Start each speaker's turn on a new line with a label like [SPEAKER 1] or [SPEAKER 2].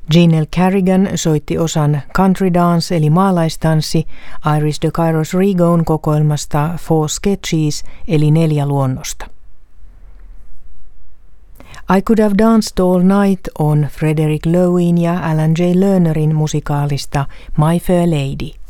[SPEAKER 1] Janelle Carrigan soitti osan Country Dance eli maalaistanssi Iris de Kairos Rigon kokoelmasta Four Sketches eli 4 luonnosta. I Could Have Danced All Night on Frederick Lowin ja Alan J. Lernerin musikaalista My Fair Lady.